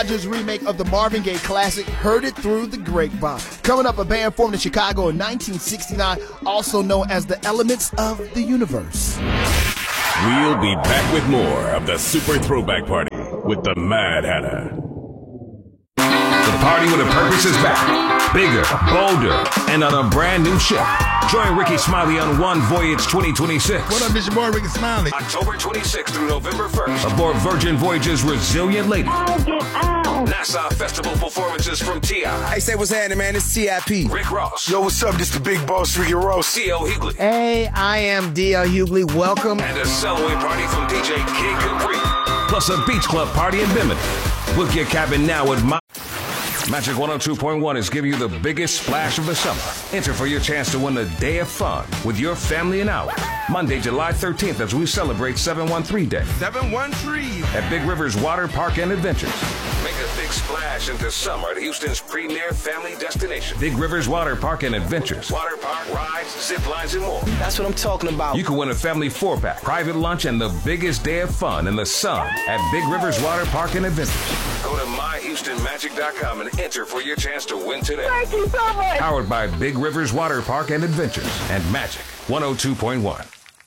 Rodgers remake of the Marvin Gaye classic, Heard It Through the Grapevine. Coming up, a band formed in Chicago in 1969, also known as the Elements of the Universe. We'll be back with more of the Super Throwback Party with the Mad Hatter. The party with a purpose is back. Bigger, bolder, and on a brand new ship. Join Ricky Smiley on One Voyage 2026. What up, it's your boy Ricky Smiley. October 26th through November 1st. Aboard Virgin Voyage's Resilient Lady. NASA Festival performances from T.I. Hey, say what's happening, man. It's T.I.P. Rick Ross. Yo, what's up? This the big boss, Ricky Ross. D.L. Hughley. Hey, I am D.L. Hughley. Welcome. And a Cellaway party from DJ Kid Capri. Plus a beach club party in Bimini. Book your cabin now with Magic 102.1 is giving you the biggest splash of the summer. Enter for your chance to win a day of fun with your family and out. Monday, July 13th, as we celebrate 713 Day. 713. At Big Rivers Water Park and Adventures. Make a big splash into summer at Houston's premier family destination. Big Rivers Water Park and Adventures. Water park, rides, zip lines, and more. That's what I'm talking about. You can win a family 4-pack, private lunch, and the biggest day of fun in the sun at Big Rivers Water Park and Adventures. Go to myhoustonmagic.com and enter for your chance to win today. Thank you so much. Powered by Big Rivers Water Park and Adventures and Magic 102.1.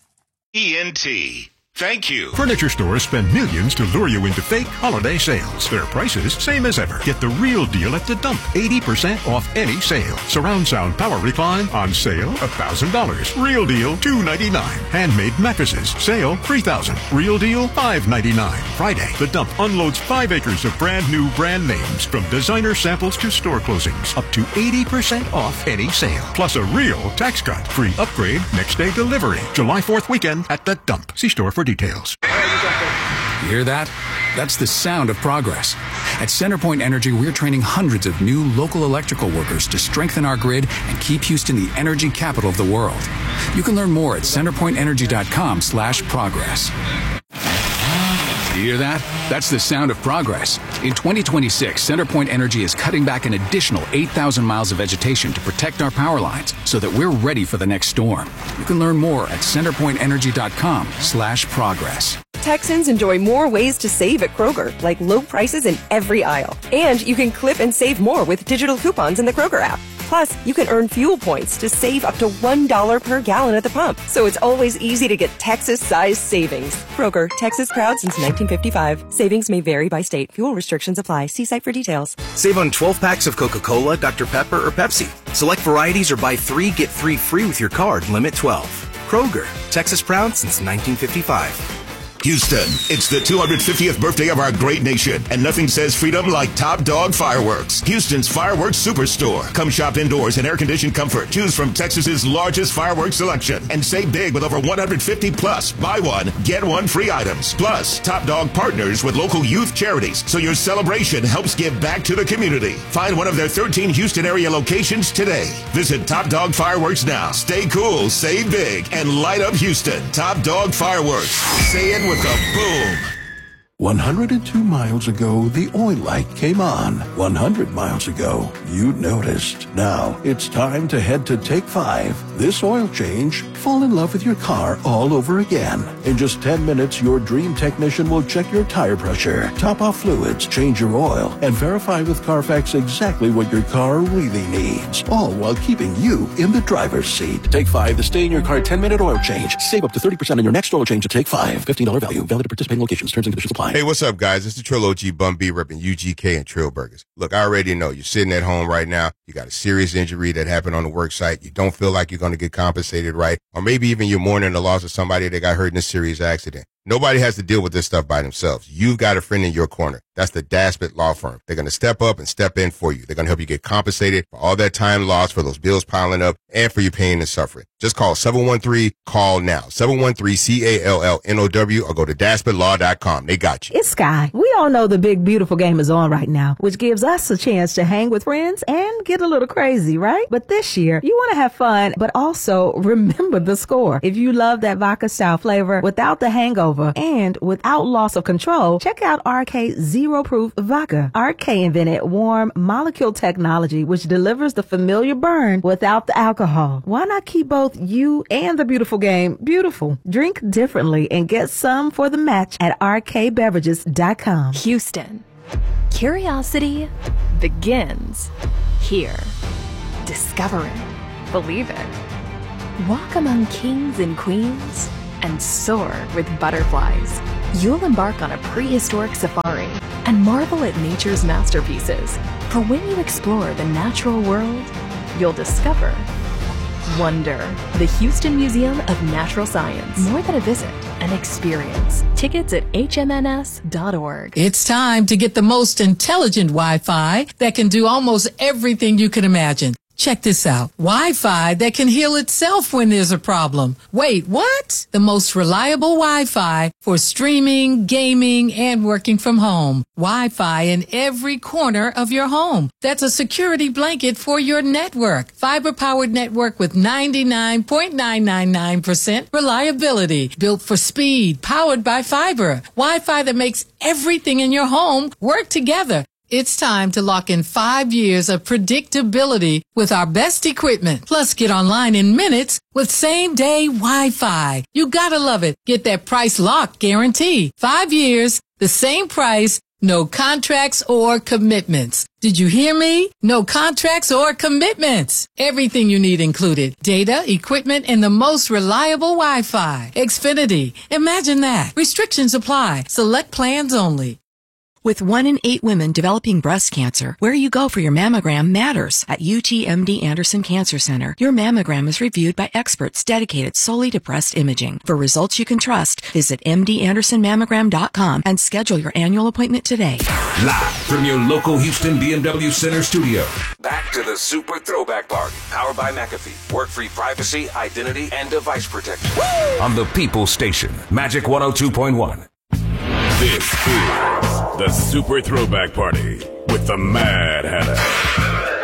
ENT. Thank you. Furniture stores spend millions to lure you into fake holiday sales. Their prices, same as ever. Get the real deal at the dump. 80% off any sale. Surround sound power recline on sale, $1,000. Real deal, $299. Handmade mattresses, sale, $3,000. Real deal, $599. Friday, the dump unloads 5 acres of brand new brand names, from designer samples to store closings. Up to 80% off any sale. Plus a real tax cut. Free upgrade, next day delivery. July 4th weekend at the dump. See store for details. You hear that? That's the sound of progress. At CenterPoint Energy, we're training hundreds of new local electrical workers to strengthen our grid and keep Houston the energy capital of the world. You can learn more at centerpointenergy.com/progress. You hear that? That's the sound of progress. In 2026, CenterPoint Energy is cutting back an additional 8,000 miles of vegetation to protect our power lines so that we're ready for the next storm. You can learn more at centerpointenergy.com/progress. Texans enjoy more ways to save at Kroger, like low prices in every aisle. And you can clip and save more with digital coupons in the Kroger app. Plus, you can earn fuel points to save up to $1 per gallon at the pump. So it's always easy to get Texas-sized savings. Kroger, Texas proud since 1955. Savings may vary by state. Fuel restrictions apply. See site for details. Save on 12 packs of Coca-Cola, Dr. Pepper, or Pepsi. Select varieties or buy 3, get 3 free with your card. Limit 12. Kroger, Texas proud since 1955. Houston, it's the 250th birthday of our great nation, and nothing says freedom like Top Dog Fireworks, Houston's fireworks superstore. Come shop indoors in air-conditioned comfort. Choose from Texas's largest fireworks selection and save big with over 150 plus buy one, get one free items. Plus, Top Dog partners with local youth charities, so your celebration helps give back to the community. Find one of their 13 Houston area locations today. Visit Top Dog Fireworks now. Stay cool, save big, and light up Houston. Top Dog Fireworks. Say it with a boom. 102 miles ago, the oil light came on. 100 miles ago, you noticed. Now, it's time to head to Take 5. This oil change, fall in love with your car all over again. In just 10 minutes, your dream technician will check your tire pressure, top off fluids, change your oil, and verify with Carfax exactly what your car really needs. All while keeping you in the driver's seat. Take 5, the stay-in-your-car 10-minute oil change. Save up to 30% on your next oil change at Take 5. $15 value. Valid at participating locations. Terms and conditions apply. Hey, what's up, guys? It's the Trill OG Bun B repping UGK and Trill Burgers. Look, I already know you're sitting at home right now. You got a serious injury that happened on the work site. You don't feel like you're going to get compensated right. Or maybe even you're mourning the loss of somebody that got hurt in a serious accident. Nobody has to deal with this stuff by themselves. You've got a friend in your corner. That's the Daspit Law Firm. They're going to step up and step in for you. They're going to help you get compensated for all that time lost, for those bills piling up, and for your pain and suffering. Just call 713-CALL-NOW, 713-CALLNOW, or go to DaspitLaw.com. They got you. It's Sky. We all know the big, beautiful game is on right now, which gives us a chance to hang with friends and get a little crazy, right? But this year, you want to have fun, but also remember the score. If you love that vodka style flavor without the hangover and without loss of control, check out RK Zero Proof Vodka. RK invented warm molecule technology, which delivers the familiar burn without the alcohol. Why not keep both you and the beautiful game beautiful? Drink differently and get some for the match at rkbeverages.com. Houston, Curiosity begins here. Discover it. Believe it. Walk among kings and queens and soar with butterflies. You'll embark on a prehistoric safari and marvel at nature's masterpieces. For when you explore the natural world, you'll discover wonder. The Houston Museum of Natural Science. More than a visit, an experience. Tickets at hmns.org. It's time to get the most intelligent Wi-Fi that can do almost everything you can imagine. Check this out. Wi-Fi that can heal itself when there's a problem. Wait, what? The most reliable Wi-Fi for streaming, gaming, and working from home. Wi-Fi in every corner of your home. That's a security blanket for your network. Fiber-powered network with 99.999% reliability. Built for speed, powered by fiber. Wi-Fi that makes everything in your home work together. It's time to lock in 5 years of predictability with our best equipment. Plus, get online in minutes with same-day Wi-Fi. You gotta love it. Get that price lock guarantee. 5 years, the same price, no contracts or commitments. Did you hear me? No contracts or commitments. Everything you need included. Data, equipment, and the most reliable Wi-Fi. Xfinity. Imagine that. Restrictions apply. Select plans only. With 1 in 8 women developing breast cancer, where you go for your mammogram matters. At UTMD Anderson Cancer Center, your mammogram is reviewed by experts dedicated solely to breast imaging. For results you can trust, visit mdandersonmammogram.com and schedule your annual appointment today. Live from your local Houston BMW Center studio. Back to the Super Throwback Party. Powered by McAfee. Work-free privacy, identity, and device protection. Woo! On the People Station. Magic 102.1. This is the Super Throwback Party with the Mad Hatter.